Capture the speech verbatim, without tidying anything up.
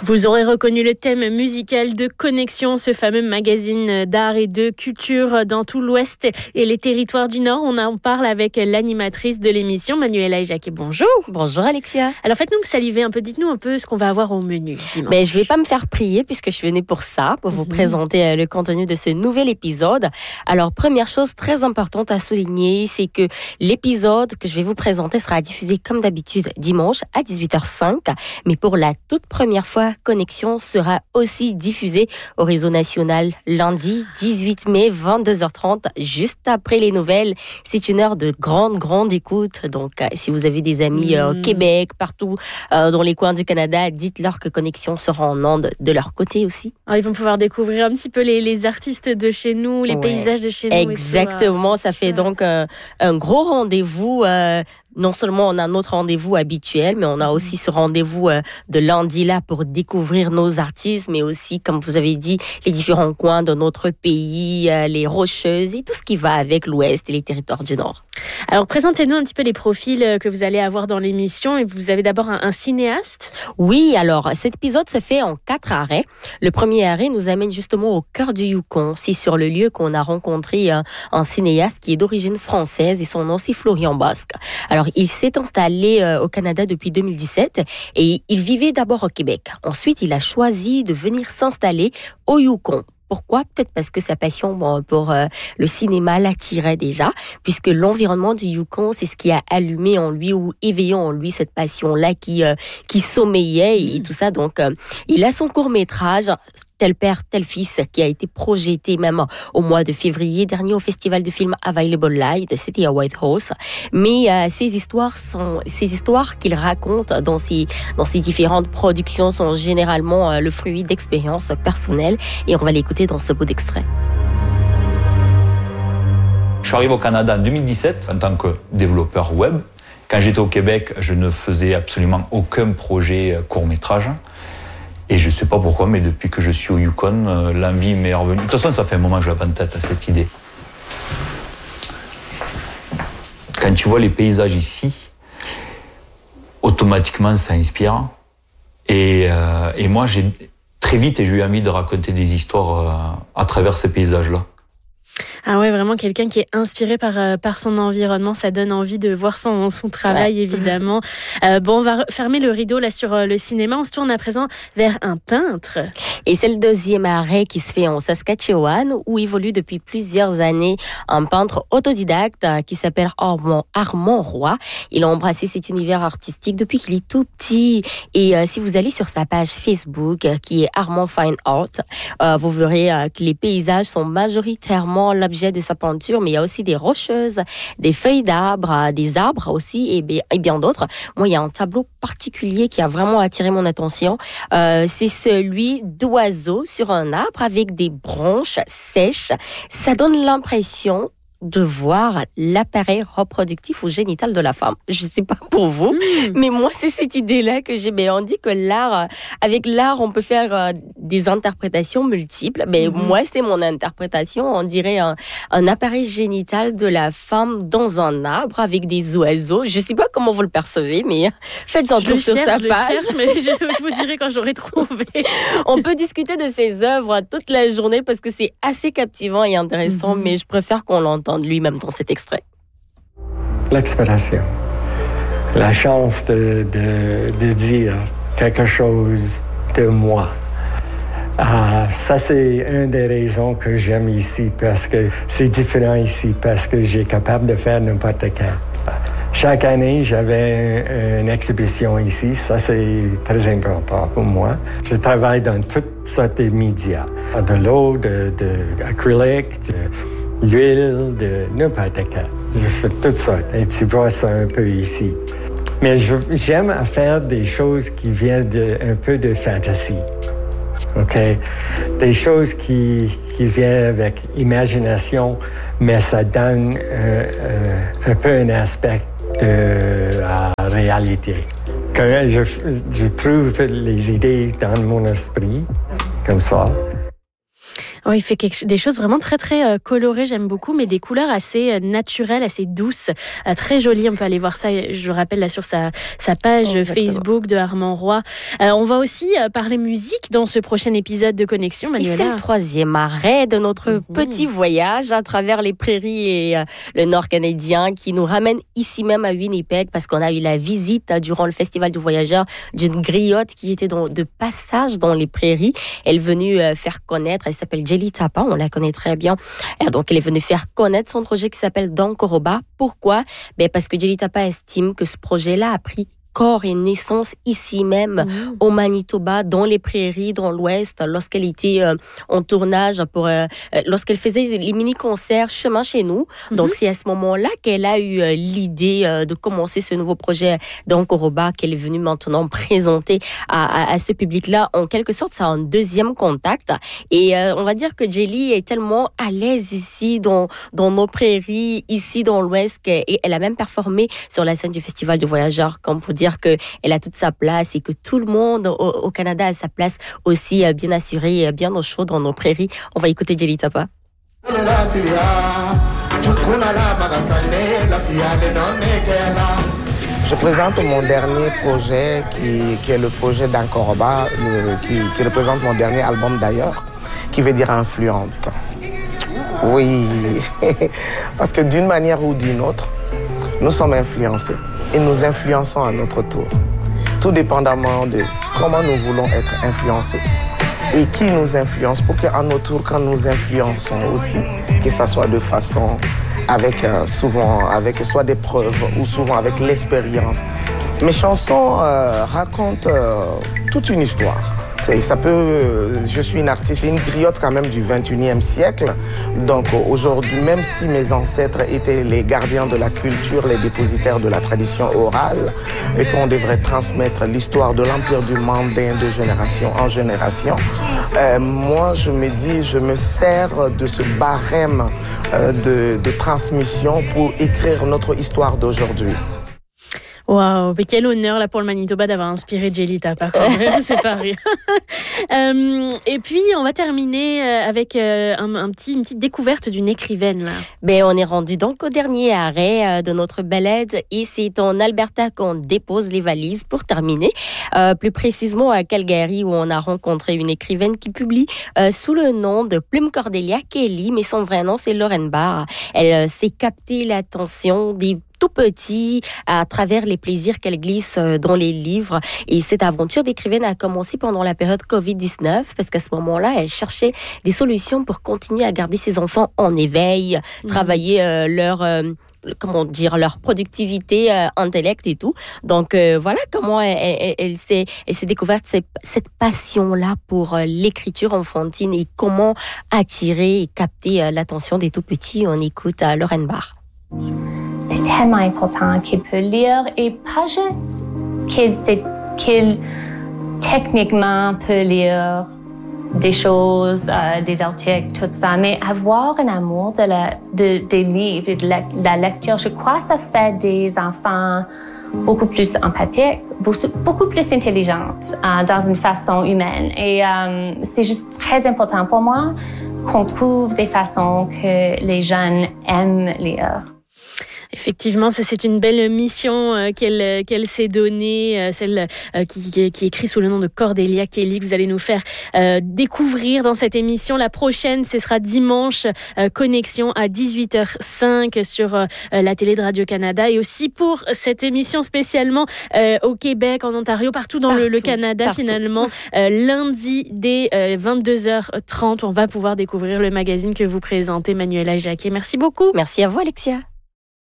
Vous aurez reconnu le thème musical de Connexion, ce fameux magazine d'art et de culture dans tout l'Ouest et les territoires du Nord. On en parle avec l'animatrice de l'émission, Manuela Jacquet. Bonjour. Bonjour Alexia. Alors faites-nous saliver un peu, dites-nous un peu ce qu'on va avoir au menu dimanche. Ben, je ne vais pas me faire prier puisque je suis venue pour ça, pour vous mm-hmm. présenter le contenu de ce nouvel épisode. Alors première chose très importante à souligner, c'est que l'épisode que je vais vous présenter sera diffusé comme d'habitude dimanche à dix-huit heures cinq. Mais pour la toute première fois, Connexion sera aussi diffusée au réseau national lundi dix-huit mai, vingt-deux heures trente, juste après les nouvelles. C'est une heure de grande, grande écoute. Donc, euh, si vous avez des amis euh, au Québec, partout euh, dans les coins du Canada, dites-leur que Connexion sera en onde de leur côté aussi. Alors, ils vont pouvoir découvrir un petit peu les, les artistes de chez nous, les ouais. paysages de chez nous. Exactement, ça fait donc euh, un gros rendez-vous. Euh, Non seulement on a notre rendez-vous habituel, mais on a aussi ce rendez-vous de lundi là pour découvrir nos artistes, mais aussi, comme vous avez dit, les différents coins de notre pays, les Rocheuses et tout ce qui va avec l'Ouest et les territoires du Nord. Alors, présentez-nous un petit peu les profils que vous allez avoir dans l'émission. Et vous avez d'abord un, un cinéaste. Oui, alors cet épisode se fait en quatre arrêts. Le premier arrêt nous amène justement au cœur du Yukon. C'est sur le lieu qu'on a rencontré un, un cinéaste qui est d'origine française et son nom c'est Florian Bosque. Alors, il s'est installé euh, au Canada depuis deux mille dix-sept et il vivait d'abord au Québec. Ensuite, il a choisi de venir s'installer au Yukon. Pourquoi ? Peut-être parce que sa passion bon, pour euh, le cinéma l'attirait déjà, puisque l'environnement du Yukon, c'est ce qui a allumé en lui ou éveillé en lui cette passion-là qui euh, qui sommeillait et, et tout ça. Donc, euh, il a son court-métrage Tel père, tel fils, qui a été projeté même au mois de février dernier au festival de film Available Light, c'était à Whitehorse. Mais euh, ces histoires sont, ces histoires qu'il raconte dans ses dans ses différentes productions sont généralement euh, le fruit d'expériences personnelles et on va l'écouter dans ce beau d'extrait. Je suis arrivé au Canada en deux mille dix-sept en tant que développeur web. Quand j'étais au Québec, je ne faisais absolument aucun projet court-métrage. Et je ne sais pas pourquoi, mais depuis que je suis au Yukon, euh, l'envie m'est revenue. De toute façon, ça fait un moment que je l'avais en tête à cette idée. Quand tu vois les paysages ici, automatiquement, ça inspire. Et, euh, et moi, j'ai très vite, et j'ai eu envie de raconter des histoires euh, à travers ces paysages-là. Ah ouais, vraiment quelqu'un qui est inspiré par, euh, par son environnement, ça donne envie de voir son, son travail, ouais. évidemment. Euh, bon, on va re- fermer le rideau là sur euh, le cinéma. On se tourne à présent vers un peintre. Et c'est le deuxième arrêt qui se fait en Saskatchewan, où évolue depuis plusieurs années un peintre autodidacte euh, qui s'appelle Armand, Armand Roy. Il a embrassé cet univers artistique depuis qu'il est tout petit. Et euh, si vous allez sur sa page Facebook, euh, qui est Armand Fine Art, euh, vous verrez euh, que les paysages sont majoritairement l'objet de sa peinture, mais il y a aussi des rocheuses, des feuilles d'arbres, des arbres aussi et bien, et bien d'autres. Moi, il y a un tableau particulier qui a vraiment attiré mon attention. Euh, c'est celui d'oiseaux sur un arbre avec des branches sèches. Ça donne l'impression de voir l'appareil reproductif ou génital de la femme. Je ne sais pas pour vous, mmh. mais moi, c'est cette idée-là que j'ai. Mais on dit que l'art, avec l'art, on peut faire euh, des interprétations multiples. Mais mmh. moi, c'est mon interprétation. On dirait un, un appareil génital de la femme dans un arbre avec des oiseaux. Je ne sais pas comment vous le percevez, mais faites un tour sur sa je page. Le cherche, mais je, je vous dirai quand je l'aurai trouvé. On peut discuter de ses œuvres toute la journée parce que c'est assez captivant et intéressant, mmh. mais je préfère qu'on l'entende lui-même dans cet extrait. L'expression, la chance de, de, de dire quelque chose de moi. Ah, ça, c'est une des raisons que j'aime ici, parce que c'est différent ici, parce que j'ai capable de faire n'importe quel. Chaque année, j'avais une, une exhibition ici. Ça, c'est très important pour moi. Je travaille dans toutes sortes de médias. De l'eau, de, de acrylique, de l'huile, de n'importe quel. Je fais toutes sortes. Et tu vois ça un peu ici. Mais je, j'aime faire des choses qui viennent de, un peu de fantasy. OK? Des choses qui, qui viennent avec imagination, mais ça donne euh, euh, un peu un aspect de la réalité. Quand je, je trouve les idées dans mon esprit, comme ça. Oui, il fait quelque, des choses vraiment très très euh, colorées, j'aime beaucoup, mais des couleurs assez euh, naturelles, assez douces, euh, très jolies. On peut aller voir ça, je le rappelle, là sur sa, sa page Exactement. Facebook de Armand Roy. Euh, on va aussi euh, parler musique dans ce prochain épisode de Connexion, Manuela. Et c'est le troisième arrêt de notre mmh. petit voyage à travers les prairies et euh, le nord canadien qui nous ramène ici même à Winnipeg parce qu'on a eu la visite euh, durant le Festival du Voyageur d'une griotte qui était dans, de passage dans les prairies. Elle est venue euh, faire connaître, elle s'appelle Jelly Tapa, on la connaît très bien. Et donc elle est venue faire connaître son projet qui s'appelle Dankoroba. Pourquoi? Ben parce que Jelly Tapa estime que ce projet-là a pris corps et naissance ici même mmh. au Manitoba, dans les prairies, dans l'Ouest, lorsqu'elle était euh, en tournage pour, euh, lorsqu'elle faisait les mini-concerts chemin chez nous. Mmh. Donc c'est à ce moment-là qu'elle a eu euh, l'idée euh, de commencer ce nouveau projet d'Ankoroba qu'elle est venue maintenant présenter à, à, à ce public-là. En quelque sorte, c'est un deuxième contact. Et euh, on va dire que Jelly est tellement à l'aise ici dans dans nos prairies, ici dans l'Ouest, qu'elle a même performé sur la scène du Festival du Voyageur, comme pour dire qu'elle a toute sa place et que tout le monde au, au Canada a sa place aussi bien assurée, bien au chaud dans nos prairies. On va écouter Jelly Tapa. Je présente mon dernier projet qui, qui est le projet d'Ankoroba, qui, qui représente mon dernier album d'ailleurs, qui veut dire influente. Oui, parce que d'une manière ou d'une autre, nous sommes influencés et nous influençons à notre tour, tout dépendamment de comment nous voulons être influencés et qui nous influence pour qu'à notre tour, quand nous influençons aussi, que ça soit de façon avec euh, souvent avec soit des preuves ou souvent avec l'expérience. Mes chansons euh, racontent euh, toute une histoire. Ça peut, je suis une artiste, une griotte quand même du vingt et unième siècle. Donc aujourd'hui, même si mes ancêtres étaient les gardiens de la culture, les dépositaires de la tradition orale, et qu'on devrait transmettre l'histoire de l'Empire du Mandin de génération en génération, euh, moi je me dis, je me sers de ce barème euh, de, de transmission pour écrire notre histoire d'aujourd'hui. Waouh, mais quel honneur là pour le Manitoba d'avoir inspiré Jelly Tapa, quand même, c'est pas rien. euh, et puis on va terminer avec euh, un, un petit, une petite découverte d'une écrivaine là. Ben on est rendu donc au dernier arrêt euh, de notre balade et c'est en Alberta qu'on dépose les valises pour terminer. Euh, plus précisément à Calgary où on a rencontré une écrivaine qui publie euh, sous le nom de Plume Cordelia Kelly, mais son vrai nom c'est Lauren Barr. Elle euh, s'est capté l'attention des tout petit à travers les plaisirs qu'elle glisse dans les livres. Et cette aventure d'écrivaine a commencé pendant la période covid dix-neuf parce qu'à ce moment-là, elle cherchait des solutions pour continuer à garder ses enfants en éveil, mmh. travailler euh, leur... Euh, comment dire, leur productivité euh, intellect et tout. Donc, euh, voilà comment elle, elle, elle, s'est, elle s'est découverte cette, cette passion-là pour euh, l'écriture enfantine et comment attirer et capter euh, l'attention des tout-petits. On écoute euh, Lauren Barr. C'est tellement important qu'il peut lire et pas juste qu'il, qu'il techniquement peut lire des choses, euh, des articles, tout ça, mais avoir un amour de la, de, des livres et de la, la lecture, je crois que ça fait des enfants beaucoup plus empathiques, beaucoup, beaucoup plus intelligentes euh, dans une façon humaine. Et euh, c'est juste très important pour moi qu'on trouve des façons que les jeunes aiment lire. Effectivement, ça, c'est une belle mission euh, qu'elle, qu'elle s'est donnée, euh, celle euh, qui, qui, qui est écrite sous le nom de Cordelia Kelly, que vous allez nous faire euh, découvrir dans cette émission. La prochaine, ce sera dimanche, euh, Connexion à dix-huit heures cinq sur euh, la télé de Radio-Canada. Et aussi pour cette émission spécialement euh, au Québec, en Ontario, partout dans partout, le, le Canada, partout. Finalement. Euh, lundi, dès euh, vingt-deux heures trente, on va pouvoir découvrir le magazine que vous présentez, Manuela Jacquet. Merci beaucoup. Merci à vous, Alexia.